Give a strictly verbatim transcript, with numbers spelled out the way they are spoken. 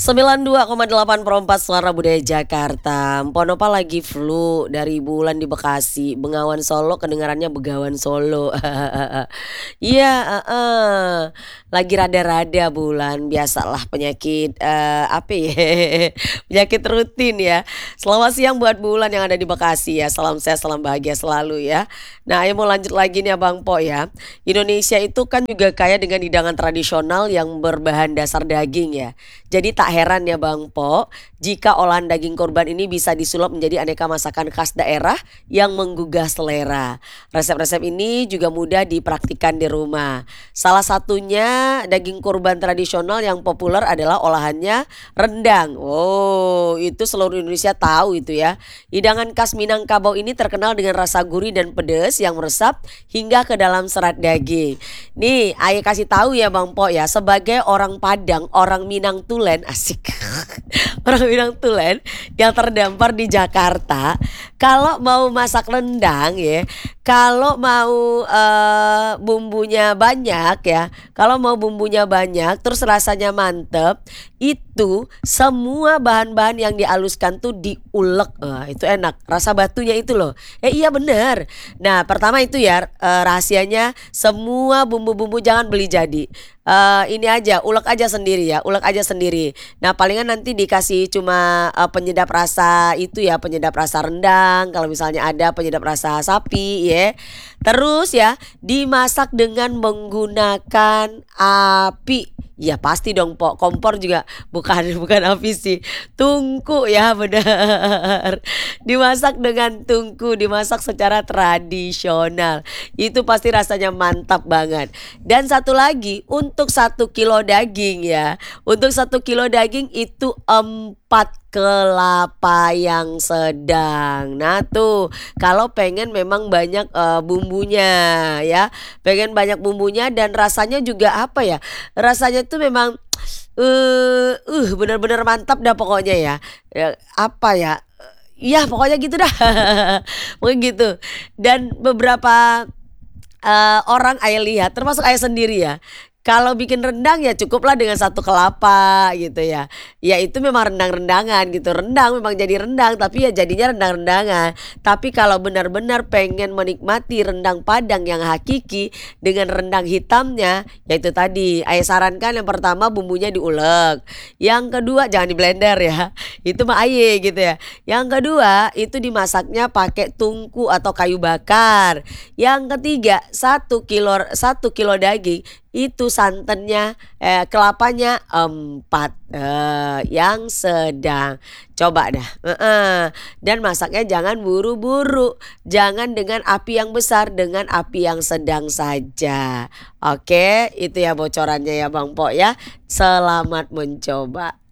sembilan dua koma delapan Perempat Suara Budaya Jakarta. Mponopa lagi flu dari bulan di Bekasi. Bengawan Solo kedengarannya Begawan Solo. Iya, heeh. Lagi rada-rada bulan. Biasalah penyakit eh, apa ya? Penyakit rutin ya. Selamat siang buat bulan yang ada di Bekasi ya. Salam sehat, salam bahagia selalu ya. Nah, ayo mau lanjut lagi nih Abang Po ya. Indonesia itu kan juga kaya dengan hidangan tradisional yang berbahan dasar daging ya. Jadi tak heran ya Bang Po, jika olahan daging korban ini bisa disulap menjadi aneka masakan khas daerah yang menggugah selera. Resep-resep ini juga mudah dipraktikkan di rumah. Salah satunya daging kurban tradisional yang populer adalah olahannya rendang. Oh, itu seluruh Indonesia tahu itu ya. Hidangan khas Minangkabau ini terkenal dengan rasa gurih dan pedas yang meresap hingga ke dalam serat daging. Nih, Ayo kasih tahu ya Bang Po ya, sebagai orang Padang, orang Minang Tulen, asik. Orang Minang Tulen yang terdampar di Jakarta, kalau mau masak rendang ya, kalau mau eh, bumbunya banyak ya, kalau mau bumbunya banyak terus rasanya mantep, itu semua bahan-bahan yang dihaluskan tuh diulek. Wah, itu enak, rasa batunya itu loh. Eh iya bener. Nah pertama itu ya, eh, rahasianya semua bumbu-bumbu jangan beli jadi. Eh, ini aja, ulek aja sendiri ya, ulek aja sendiri. Nah palingan nanti dikasih cuma eh, penyedap rasa itu ya, penyedap rasa rendang. Kalau misalnya ada penyedap rasa sapi ya. Terus ya dimasak dengan menggunakan api. Ya pasti dong Po, kompor juga bukan bukan api sih. Tungku ya benar. Dimasak dengan tungku, dimasak secara tradisional. Itu pasti rasanya mantap banget. Dan satu lagi, untuk satu kilo daging ya. Untuk satu kilo daging itu empat kelapa yang sedang. Nah tuh, kalau pengen memang banyak eh, bumbunya ya, pengen banyak bumbunya dan rasanya juga apa ya? Rasanya tuh memang eh uh, benar-benar mantap dah pokoknya ya. Ya, apa ya? Iya pokoknya gitu dah. Pokoknya gitu. Dan beberapa eh, orang ayah lihat, termasuk ayah sendiri ya. Kalau bikin rendang ya cukuplah dengan satu kelapa gitu ya. Ya itu memang rendang-rendangan gitu. Rendang memang jadi rendang tapi ya jadinya rendang-rendangan. Tapi kalau benar-benar pengen menikmati rendang Padang yang hakiki dengan rendang hitamnya, yaitu tadi ayah sarankan yang pertama bumbunya diulek. Yang kedua jangan di blender ya. Itu mah aye gitu ya. Yang kedua itu dimasaknya pakai tungku atau kayu bakar. Yang ketiga satu kilo satu kilo daging itu santannya eh, kelapanya empat eh, yang sedang. Coba dah. Eh-eh. Dan masaknya jangan buru-buru, jangan dengan api yang besar, dengan api yang sedang saja. Oke, itu ya bocorannya ya Bang Po ya. Selamat mencoba.